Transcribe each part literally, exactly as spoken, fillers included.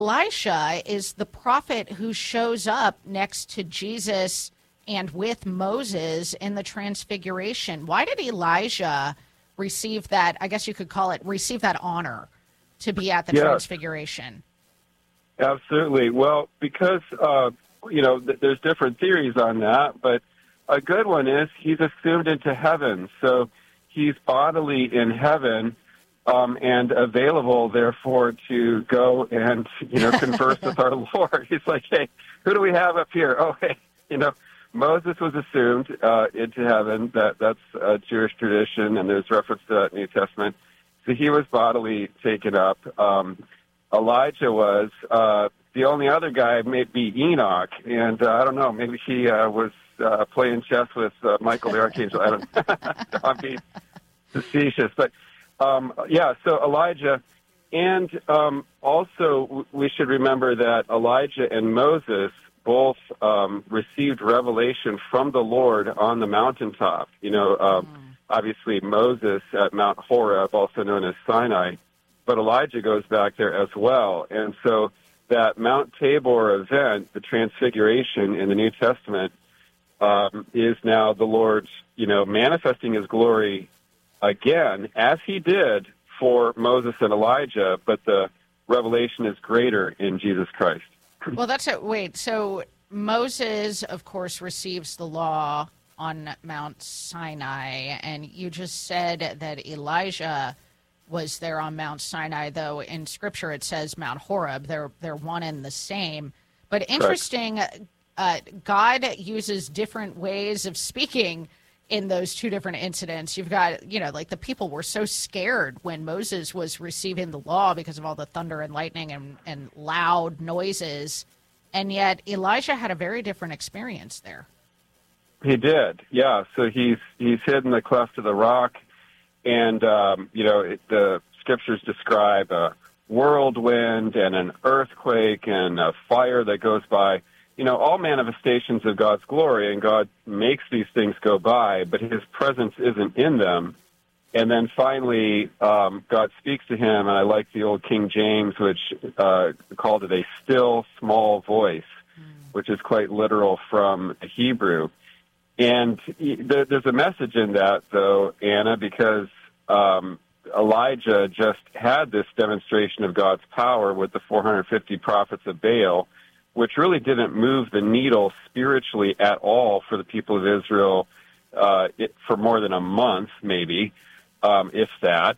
Elisha is the prophet who shows up next to Jesus and with Moses in the Transfiguration. Why did Elijah receive that, I guess you could call it, receive that honor to be at the yes. Transfiguration? Absolutely. Well, because, uh, you know, th- there's different theories on that, but a good one is he's assumed into heaven. So he's bodily in heaven um, and available, therefore, to go and, you know, converse with our Lord. He's like, hey, who do we have up here? Oh, hey, you know, Moses was assumed uh, into heaven. That That's a Jewish tradition, and there's reference to that in the New Testament. So he was bodily taken up. Um, Elijah was. Uh, the only other guy may be Enoch, and uh, I don't know, maybe he uh, was uh, playing chess with uh, Michael the Archangel. I don't know. I'm being facetious. But, um, yeah, so Elijah, and um, also we should remember that Elijah and Moses both um, received revelation from the Lord on the mountaintop. You know, um, mm. obviously Moses at Mount Horeb, also known as Sinai, but Elijah goes back there as well. And so that Mount Tabor event, the Transfiguration in the New Testament, um, is now the Lord, you know, manifesting his glory again, as he did for Moses and Elijah, but the revelation is greater in Jesus Christ. Well, that's it. Wait, so Moses, of course, receives the law on Mount Sinai, and you just said that Elijah was there on Mount Sinai, though in Scripture it says Mount Horeb. They're they're one and the same. But interesting, uh, God uses different ways of speaking in those two different incidents. You've got, you know, like the people were so scared when Moses was receiving the law because of all the thunder and lightning and, and loud noises. And yet Elijah had a very different experience there. He did, yeah. So he's he's hid in the cleft of the rock. And, um, you know, it, the Scriptures describe a whirlwind and an earthquake and a fire that goes by. You know, all manifestations of God's glory, and God makes these things go by, but his presence isn't in them. And then finally, um, God speaks to him, and I like the old King James, which uh, called it a still small voice, mm. which is quite literal from the Hebrew. And there, there's a message in that, though, Anna, because um, Elijah just had this demonstration of God's power with the four hundred fifty prophets of Baal, which really didn't move the needle spiritually at all for the people of Israel uh, it, for more than a month, maybe, um, if that.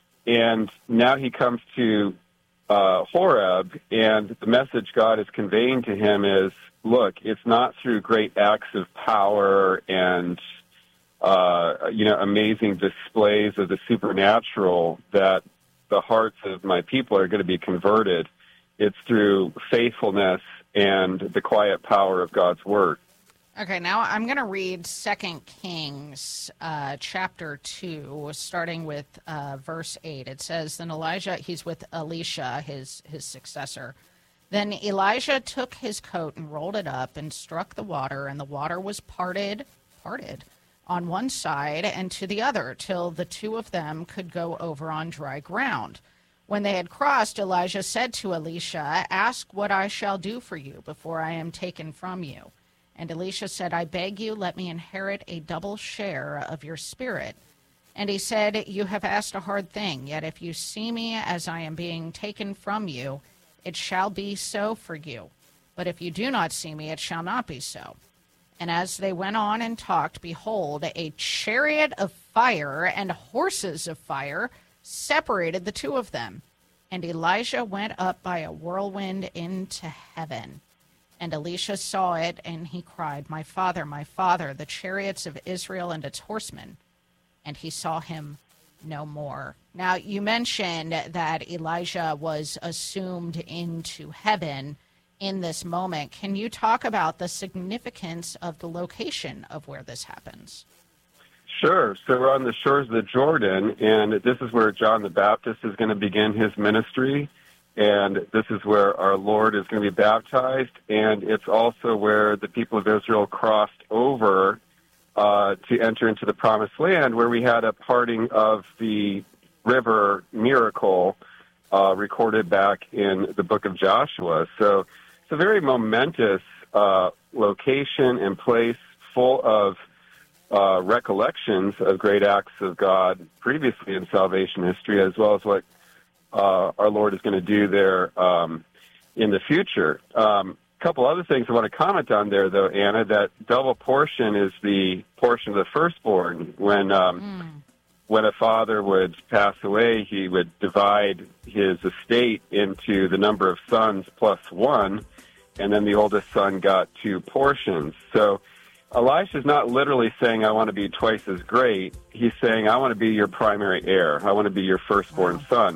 And now he comes to uh, Horeb, and the message God is conveying to him is, look, it's not through great acts of power and, uh, you know, amazing displays of the supernatural that the hearts of my people are going to be converted. It's through faithfulness and the quiet power of God's word. Okay, now I'm going to read Second Kings uh, chapter two, starting with uh, verse eight. It says, then Elijah, he's with Elisha, his, his successor. Then Elijah took his coat and rolled it up and struck the water, and the water was parted, parted on one side and to the other, till the two of them could go over on dry ground. When they had crossed, Elijah said to Elisha, ask what I shall do for you before I am taken from you. And Elisha said, I beg you, let me inherit a double share of your spirit. And he said, you have asked a hard thing, yet if you see me as I am being taken from you, it shall be so for you. But if you do not see me, it shall not be so. And as they went on and talked, behold, a chariot of fire and horses of fire separated the two of them. And Elijah went up by a whirlwind into heaven. And Elisha saw it, and he cried, my father, my father, the chariots of Israel and its horsemen. And he saw him no more. Now, you mentioned that Elijah was assumed into heaven in this moment. Can you talk about the significance of the location of where this happens? Sure. So we're on the shores of the Jordan, and this is where John the Baptist is going to begin his ministry, and this is where our Lord is going to be baptized, and it's also where the people of Israel crossed over uh, to enter into the Promised Land, where we had a parting of the river miracle uh, recorded back in the book of Joshua. So it's a very momentous uh, location and place full of uh, recollections of great acts of God previously in salvation history, as well as what uh, our Lord is going to do there um, in the future. Um, a couple other things I want to comment on there, though, Anna, that double portion is the portion of the firstborn. When um, mm. when a father would pass away, he would divide his estate into the number of sons plus one, and then the oldest son got two portions. So Elisha's not literally saying, I want to be twice as great. He's saying, I want to be your primary heir. I want to be your firstborn wow. son.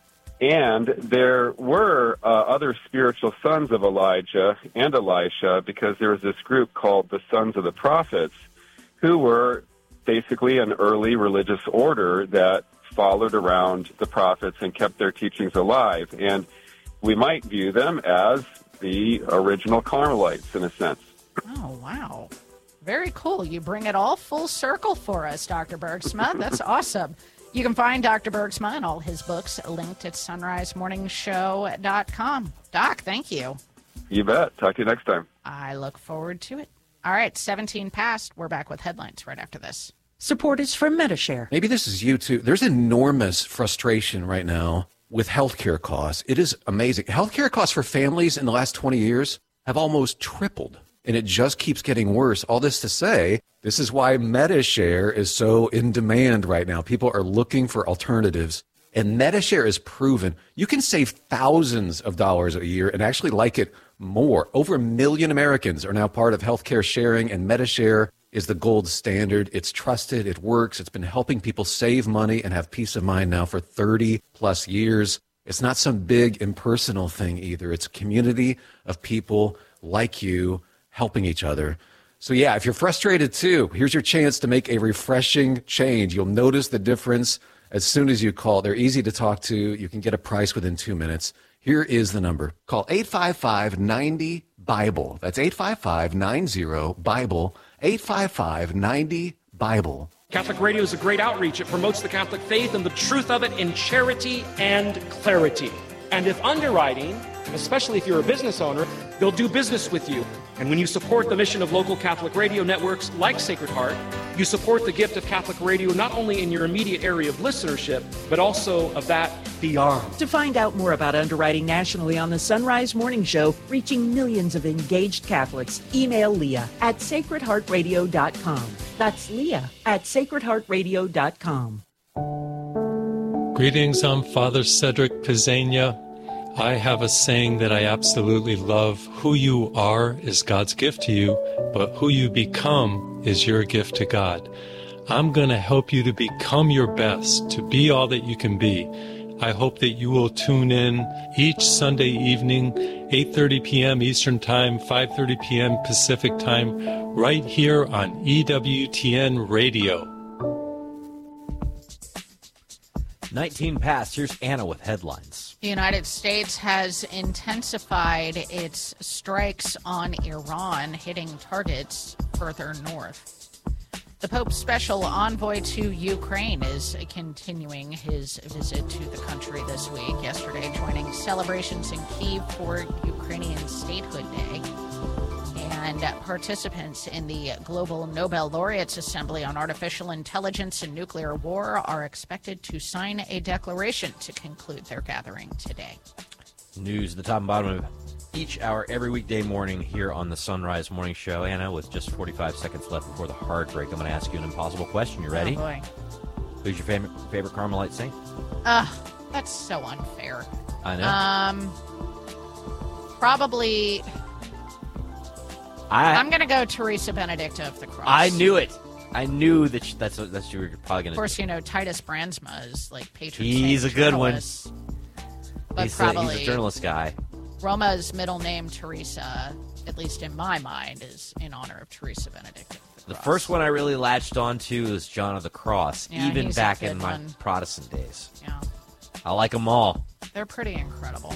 And there were uh, other spiritual sons of Elijah and Elisha, because there was this group called the Sons of the Prophets, who were basically an early religious order that followed around the prophets and kept their teachings alive. And we might view them as the original Carmelites, in a sense. Oh, wow. Very cool. You bring it all full circle for us, Doctor Bergsma. That's awesome. You can find Doctor Bergsma and all his books linked at sunrise morning show dot com. Doc, thank you. You bet. Talk to you next time. I look forward to it. All right, seventeen past. We're back with headlines right after this. Support is from Medi-Share. Maybe this is you, too. There's enormous frustration right now with healthcare costs. It is amazing. Healthcare costs for families in the last twenty years have almost tripled, and it just keeps getting worse. All this to say, this is why Medi-Share is so in demand right now. People are looking for alternatives, and Medi-Share is proven. You can save thousands of dollars a year and actually like it more. Over a million Americans are now part of healthcare sharing, and Medi-Share is the gold standard. It's trusted. It works. It's been helping people save money and have peace of mind now for thirty plus years. It's not some big impersonal thing either. It's a community of people like you helping each other. So yeah, if you're frustrated too, here's your chance to make a refreshing change. You'll notice the difference as soon as you call. They're easy to talk to. You can get a price within two minutes. Here is the number. Call eight five five, nine zero, BIBLE. That's eight five five, nine zero, BIBLE. eight five five, nine zero, BIBLE. Catholic Radio is a great outreach. It promotes the Catholic faith and the truth of it in charity and clarity. And if underwriting, especially if you're a business owner, they'll do business with you. And when you support the mission of local Catholic radio networks like Sacred Heart, you support the gift of Catholic radio not only in your immediate area of listenership, but also of that beyond. To find out more about underwriting nationally on the Sunrise Morning Show, reaching millions of engaged Catholics, email Leah at sacred heart radio dot com. That's Leah at sacred heart radio dot com. Greetings, I'm Father Cedric Pizzania. I have a saying that I absolutely love. Who you are is God's gift to you, but who you become is your gift to God. I'm going to help you to become your best, to be all that you can be. I hope that you will tune in each Sunday evening, eight thirty p.m. Eastern Time, five thirty p.m. Pacific Time, right here on E W T N Radio. nineteen past. Here's Anna with headlines. The United States has intensified its strikes on Iran, hitting targets further north. The Pope's special envoy to Ukraine is continuing his visit to the country this week, yesterday joining celebrations in Kyiv for Ukrainian Statehood Day. And participants in the Global Nobel Laureates Assembly on Artificial Intelligence and Nuclear War are expected to sign a declaration to conclude their gathering today. News at the top and bottom of each hour every weekday morning here on the Sunrise Morning Show. Anna, with just forty-five seconds left before the hard break, I'm going to ask you an impossible question. You ready? Oh, boy. Who's your favorite, favorite Carmelite saint? Ugh, that's so unfair. I know. Um, probably... I, I'm going to go Teresa Benedicta of the Cross. I knew it. I knew that she, that's that's you were probably going to. Of course, you know Titus Brandsma is like patron He's saint a good one. But he's, probably a, he's a journalist guy. Roma's middle name Teresa, at least in my mind, is in honor of Teresa Benedicta. The, the first one I really latched onto is John of the Cross, yeah, even back in my one. Protestant days. Yeah, I like them all. They're pretty incredible.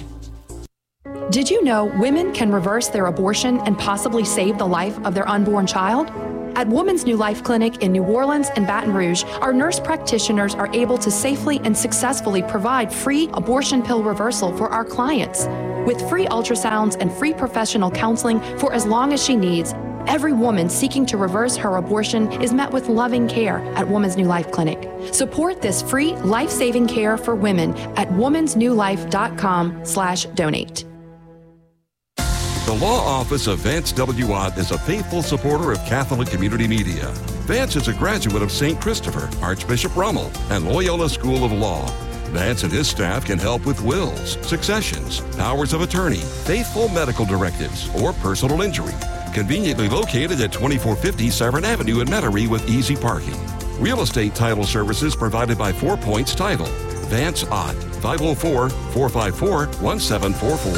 Did you know women can reverse their abortion and possibly save the life of their unborn child? At Woman's New Life Clinic in New Orleans and Baton Rouge, our nurse practitioners are able to safely and successfully provide free abortion pill reversal for our clients. With free ultrasounds and free professional counseling for as long as she needs, every woman seeking to reverse her abortion is met with loving care at Woman's New Life Clinic. Support this free life-saving care for women at womans new life dot com slash donate. The Law Office of Vance W. Ott is a faithful supporter of Catholic Community Media. Vance is a graduate of Saint Christopher, Archbishop Rummel, and Loyola School of Law. Vance and his staff can help with wills, successions, powers of attorney, faithful medical directives, or personal injury. Conveniently located at twenty-four fifty Severn Avenue in Metairie with easy parking. Real estate title services provided by Four Points Title. Vance Ott, five oh four, four five four, one seven four four.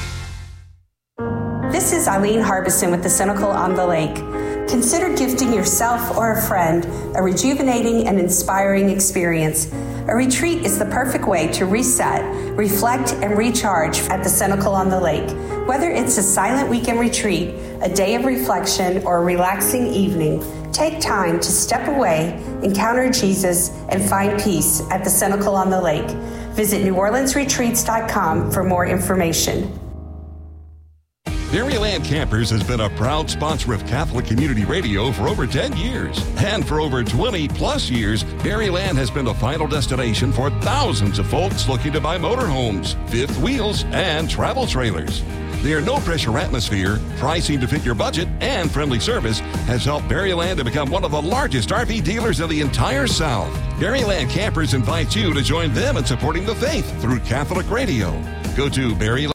This is Eileen Harbison with the Cynical on the Lake. Consider gifting yourself or a friend a rejuvenating and inspiring experience. A retreat is the perfect way to reset, reflect, and recharge at the Cynical on the Lake. Whether it's a silent weekend retreat, a day of reflection, or a relaxing evening, take time to step away, encounter Jesus, and find peace at the Cynical on the Lake. Visit new orleans retreats dot com for more information. Berryland Campers has been a proud sponsor of Catholic Community Radio for over ten years. And for over twenty plus years, Berryland has been the final destination for thousands of folks looking to buy motorhomes, fifth wheels, and travel trailers. Their no-pressure atmosphere, pricing to fit your budget, and friendly service has helped Berryland to become one of the largest R V dealers in the entire South. Berryland Campers invites you to join them in supporting the faith through Catholic Radio. Go to Berryland.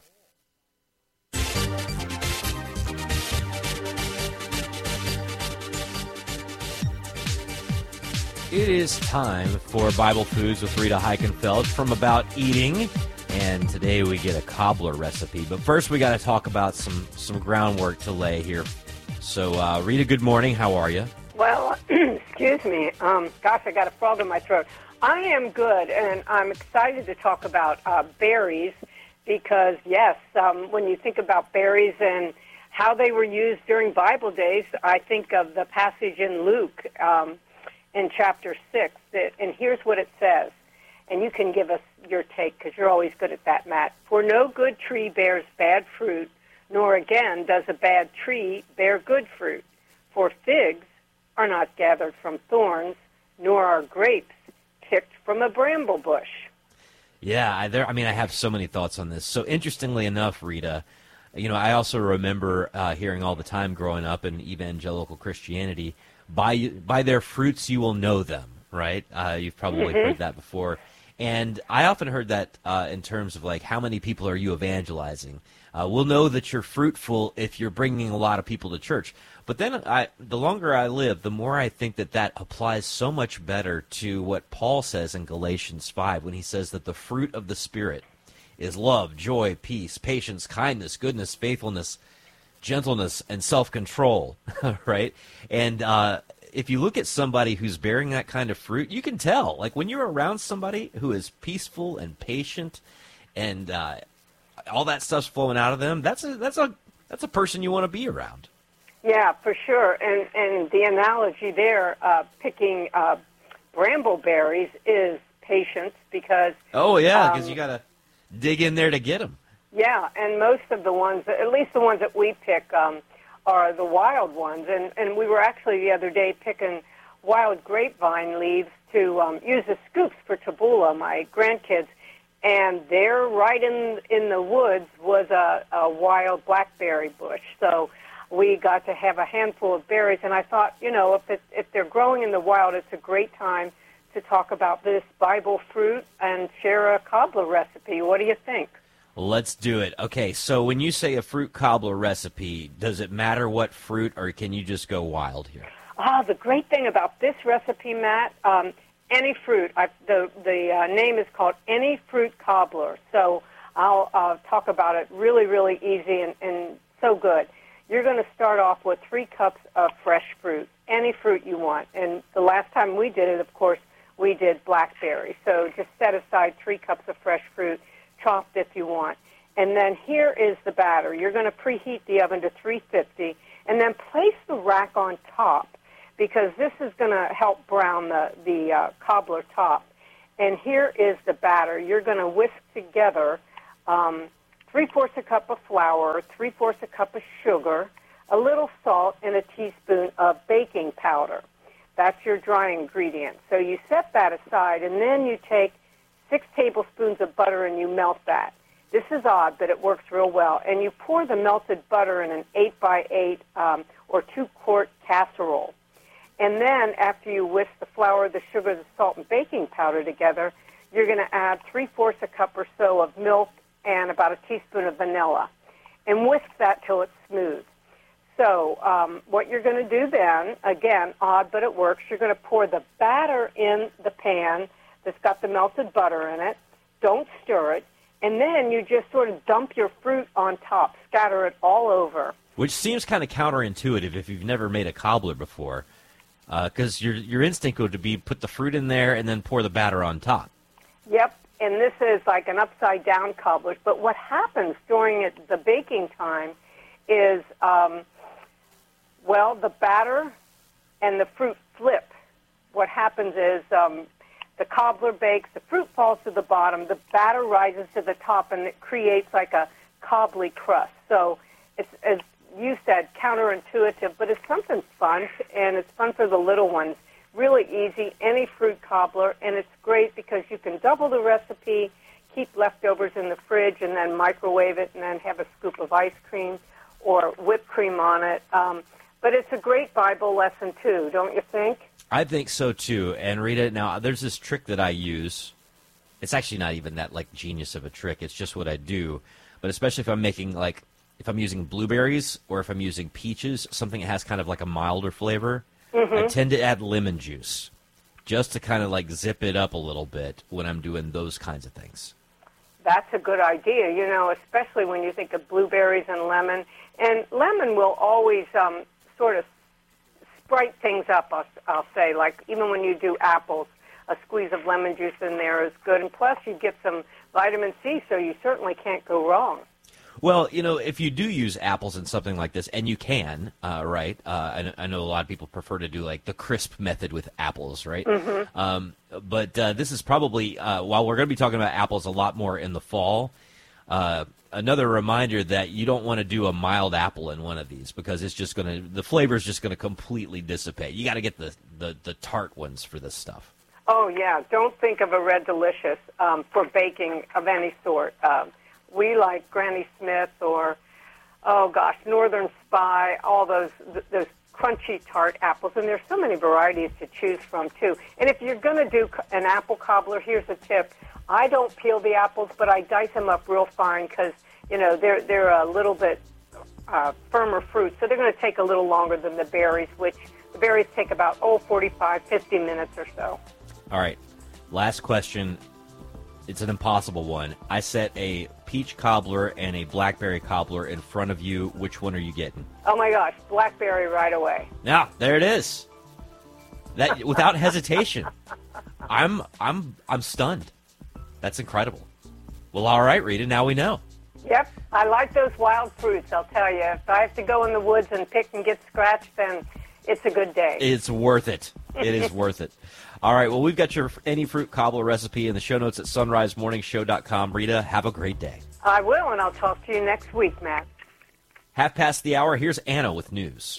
It is time for Bible Foods with Rita Heikenfeld from About Eating, and today we get a cobbler recipe. But first, we got to talk about some some groundwork to lay here. So, uh, Rita, good morning. How are you? Well, excuse me. Um, gosh, I got a frog in my throat. I am good, and I'm excited to talk about uh, berries because, yes, um, when you think about berries and how they were used during Bible days, I think of the passage in Luke. Um, in chapter six, that, and here's what it says, and you can give us your take because you're always good at that, Matt. For no good tree bears bad fruit, nor again does a bad tree bear good fruit. For figs are not gathered from thorns, nor are grapes picked from a bramble bush. Yeah, I, there, I mean, I have so many thoughts on this. So interestingly enough, Rita, you know, I also remember uh, hearing all the time growing up in evangelical Christianity, By by their fruits you will know them, right? Uh, you've probably mm-hmm. heard that before. And I often heard that uh, in terms of, like, how many people are you evangelizing? Uh, we'll know that you're fruitful if you're bringing a lot of people to church. But then I, the longer I live, the more I think that that applies so much better to what Paul says in Galatians five when he says that the fruit of the Spirit is love, joy, peace, patience, kindness, goodness, faithfulness, gentleness, and self-control, right? And uh, if you look at somebody who's bearing that kind of fruit, you can tell. Like, when you're around somebody who is peaceful and patient and uh, all that stuff's flowing out of them, that's a, that's a, that's a person you want to be around. Yeah, for sure. And, and the analogy there, uh, picking uh, brambleberries is patience because... Oh, yeah, because um, you got to dig in there to get them. Yeah, and most of the ones, at least the ones that we pick, um, are the wild ones. And, and we were actually the other day picking wild grapevine leaves to um, use as scoops for tabbouleh, my grandkids. And there, right in in the woods, was a, a wild blackberry bush. So we got to have a handful of berries. And I thought, you know, if, it, if they're growing in the wild, it's a great time to talk about this Bible fruit and share a cobbler recipe. What do you think? Let's do it. Okay, so when you say a fruit cobbler recipe, does it matter what fruit, or can you just go wild here? Ah, the great thing about this recipe, Matt, um, any fruit. I, the the uh, name is called Any Fruit Cobbler. So I'll uh, talk about it really, really easy and, and so good. You're going to start off with three cups of fresh fruit, any fruit you want. And the last time we did it, of course, we did blackberry. So just set aside three cups of fresh fruit, chopped if you want. And then here is the batter. You're going to preheat the oven to three fifty and then place the rack on top. because this is going to help brown the, the uh, cobbler top. And here is the batter. You're going to whisk together um, three-fourths a cup of flour, three-fourths a cup of sugar, a little salt, and a teaspoon of baking powder. That's your dry ingredient. So you set that aside, and then you take six tablespoons of butter and you melt that. This is odd, but it works real well. And you pour the melted butter in an eight by eight um, or two-quart casserole. And then after you whisk the flour, the sugar, the salt, and baking powder together, you're going to add three-fourths a cup or so of milk and about a teaspoon of vanilla. And whisk that till it's smooth. So um, what you're going to do then, again, odd, but it works, you're going to pour the batter in the pan that's got the melted butter in it. Don't stir it. And then you just sort of dump your fruit on top, scatter it all over. Which seems kind of counterintuitive if you've never made a cobbler before, because uh, your your instinct would be put the fruit in there and then pour the batter on top. Yep, and this is like an upside-down cobbler. But what happens during it, the baking time is, um, well, the batter and the fruit flip. What happens is um, the cobbler bakes, the fruit falls to the bottom, the batter rises to the top, and it creates like a cobbly crust. So it's, as you said, counterintuitive, but it's something fun, and it's fun for the little ones. Really easy, any fruit cobbler, and it's great because you can double the recipe, keep leftovers in the fridge, and then microwave it, and then have a scoop of ice cream or whipped cream on it. Um, but it's a great Bible lesson, too, don't you think? I think so, too. And, Rita, now, there's this trick that I use. It's actually not even that, like, genius of a trick. It's just what I do. But especially if I'm making, like, if I'm using blueberries or if I'm using peaches, something that has kind of like a milder flavor, mm-hmm. I tend to add lemon juice just to kind of, like, zip it up a little bit when I'm doing those kinds of things. That's a good idea, you know, especially when you think of blueberries and lemon. And lemon will always um, sort of sprite things up, I'll, I'll say. Like, even when you do apples, a squeeze of lemon juice in there is good. And plus, you get some vitamin C, so you certainly can't go wrong. Well, you know, if you do use apples in something like this, and you can, uh, right? Uh, I, I know a lot of people prefer to do, like, the crisp method with apples, right? Mm-hmm. Um, but uh, this is probably, uh, while we're going to be talking about apples a lot more in the fall, uh, another reminder that you don't want to do a mild apple in one of these because it's just going to, the flavor is just going to completely dissipate. You got to get the, the, the tart ones for this stuff. Oh, yeah. Don't think of a Red Delicious um, for baking of any sort. Um, we like Granny Smith or, oh, gosh, Northern Spy, all those those crunchy tart apples. And there's so many varieties to choose from, too. And if you're going to do an apple cobbler, here's a tip. I don't peel the apples, but I dice them up real fine because, you know, they're, they're a little bit uh, firmer fruit. So they're going to take a little longer than the berries, which the berries take about, oh, forty-five, fifty minutes or so. All right. Last question. It's an impossible one. I set a peach cobbler and a blackberry cobbler in front of you. Which one are you getting? Oh, my gosh. Blackberry right away. Now, there it is. That without hesitation. I'm I'm I'm stunned. That's incredible. Well, all right, Rita, now we know. Yep. I like those wild fruits, I'll tell you. If I have to go in the woods and pick and get scratched, then it's a good day. It's worth it. It is worth it. All right, well, we've got your Any Fruit Cobbler recipe in the show notes at sunrise morning show dot com. Rita, have a great day. I will, and I'll talk to you next week, Matt. Half past the hour, here's Anna with news.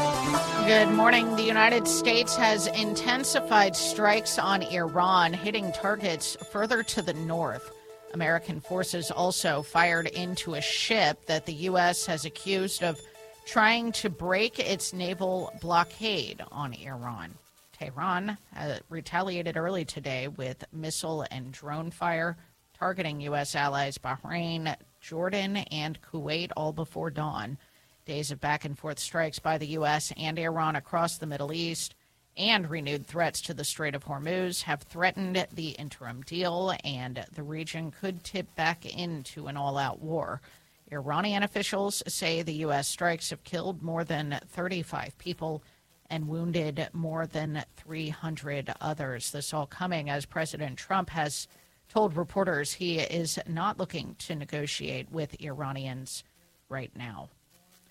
Good morning. The United States has intensified strikes on Iran, hitting targets further to the north. American forces also fired into a ship that the U S has accused of trying to break its naval blockade on Iran. Tehran uh, retaliated early today with missile and drone fire, targeting U S allies Bahrain, Jordan, and Kuwait all before dawn. Days of back-and-forth strikes by the U S and Iran across the Middle East and renewed threats to the Strait of Hormuz have threatened the interim deal, and the region could tip back into an all-out war. Iranian officials say the U S strikes have killed more than thirty-five people and wounded more than three hundred others. This all coming as President Trump has told reporters he is not looking to negotiate with Iranians right now.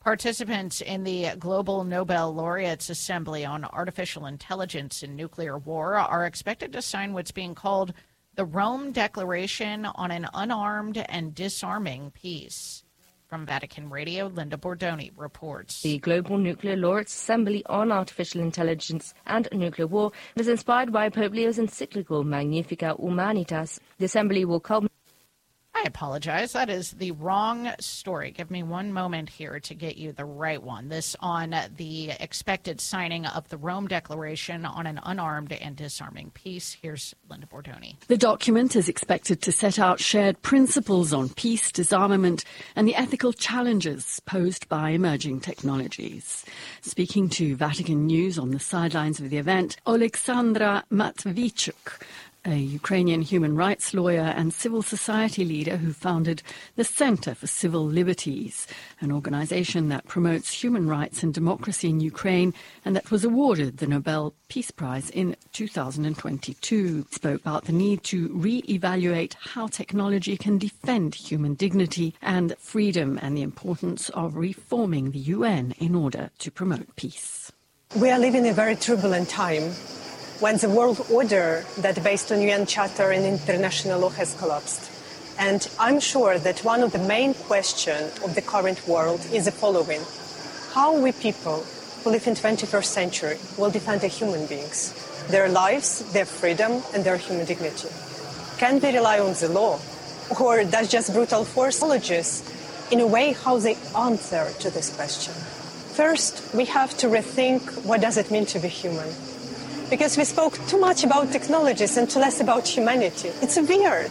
Participants in the Global Nobel Laureates Assembly on Artificial Intelligence and Nuclear War are expected to sign what's being called the Rome Declaration on an Unarmed and Disarming Peace. From Vatican Radio, Linda Bordoni reports. The Global Nuclear Laureates Assembly on Artificial Intelligence and Nuclear War is inspired by Pope Leo's encyclical Magnificat Humanitas. The assembly will culminate. I apologize. That is the wrong story. Give me one moment here to get you the right one. This on the expected signing of the Rome Declaration on an Unarmed and Disarming Peace. Here's Linda Bordoni. The document is expected to set out shared principles on peace, disarmament, and the ethical challenges posed by emerging technologies. Speaking to Vatican News on the sidelines of the event, Oleksandra Matvichuk, a Ukrainian human rights lawyer and civil society leader who founded the Center for Civil Liberties, an organization that promotes human rights and democracy in Ukraine and that was awarded the Nobel Peace Prize in two thousand twenty-two, spoke about the need to re-evaluate how technology can defend human dignity and freedom and the importance of reforming the U N in order to promote peace. We are living a very turbulent time, when the world order that based on U N Charter and international law has collapsed. And I'm sure that one of the main questions of the current world is the following. How we people who live in the twenty-first century will defend the human beings, their lives, their freedom, and their human dignity? Can we rely on the law? Or does just brutal force apologize in a way how they answer to this question? First, we have to rethink what does it mean to be human. Because we spoke too much about technologies and too less about humanity. It's weird.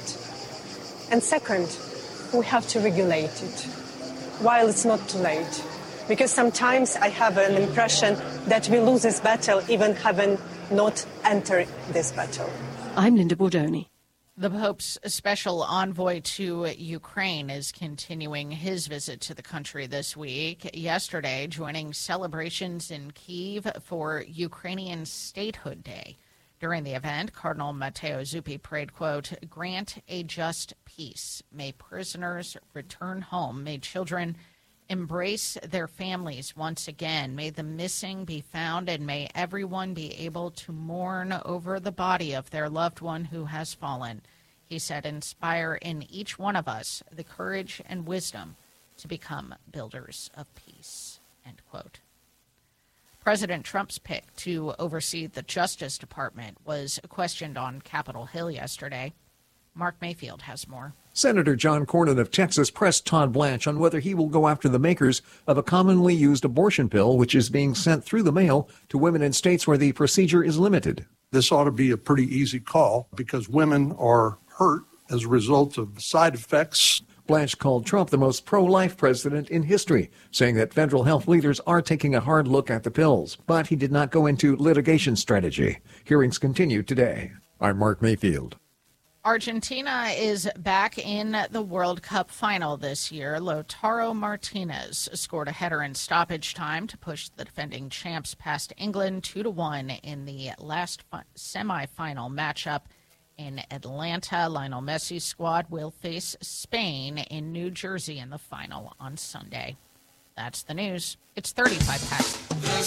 And second, we have to regulate it while it's not too late. Because sometimes I have an impression that we lose this battle even having not entered this battle. I'm Linda Bordoni. The Pope's special envoy to Ukraine is continuing his visit to the country this week. Yesterday, joining celebrations in Kyiv for Ukrainian Statehood Day. During the event, Cardinal Matteo Zuppi prayed, quote, "Grant a just peace. May prisoners return home. May children embrace their families once again. May the missing be found, and may everyone be able to mourn over the body of their loved one who has fallen." He said, "Inspire in each one of us the courage and wisdom to become builders of peace," end quote. President Trump's pick to oversee the Justice Department was questioned on Capitol Hill yesterday. Mark Mayfield has more. Senator John Cornyn of Texas pressed Todd Blanche on whether he will go after the makers of a commonly used abortion pill, which is being sent through the mail to women in states where the procedure is limited. This ought to be a pretty easy call because women are hurt as a result of side effects. Blanche called Trump the most pro-life president in history, saying that federal health leaders are taking a hard look at the pills. But he did not go into litigation strategy. Hearings continue today. I'm Mark Mayfield. Argentina is back in the World Cup final this year. Lautaro Martinez scored a header in stoppage time to push the defending champs past England two to one in the last fi- semifinal matchup in Atlanta. Lionel Messi's squad will face Spain in New Jersey in the final on Sunday. That's the news. It's thirty-five past. The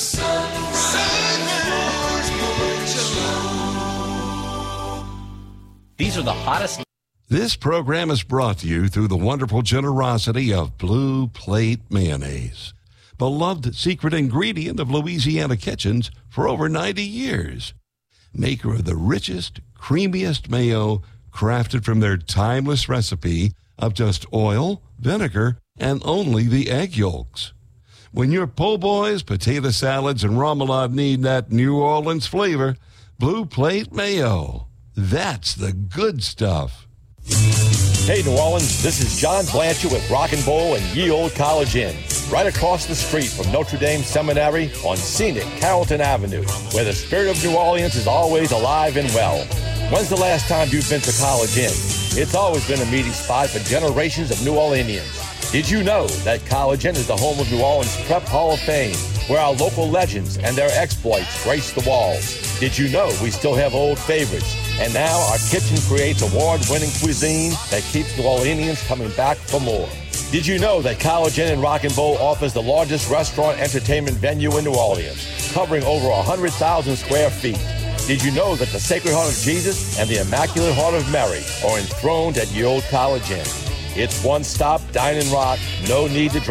These are the hottest. This program is brought to you through the wonderful generosity of Blue Plate Mayonnaise, beloved secret ingredient of Louisiana kitchens for over ninety years. Maker of the richest, creamiest mayo crafted from their timeless recipe of just oil, vinegar, and only the egg yolks. When your po' boys, potato salads, and remoulade need that New Orleans flavor, Blue Plate Mayo. That's the good stuff. Hey, New Orleans, this is John Blanchard with Rock and Roll and Ye Old College Inn, right across the street from Notre Dame Seminary on scenic Carrollton Avenue, where the spirit of New Orleans is always alive and well. When's the last time you've been to College Inn? It's always been a meeting spot for generations of New Orleanians. Did you know that College Inn is the home of New Orleans Prep Hall of Fame, where our local legends and their exploits grace the walls? Did you know we still have old favorites? And now our kitchen creates award-winning cuisine that keeps New Orleanians coming back for more. Did you know that College Inn and Rock and Bowl offers the largest restaurant entertainment venue in New Orleans, covering over one hundred thousand square feet? Did you know that the Sacred Heart of Jesus and the Immaculate Heart of Mary are enthroned at Ye Old College Inn? It's one stop, dine and rock, no need to drive.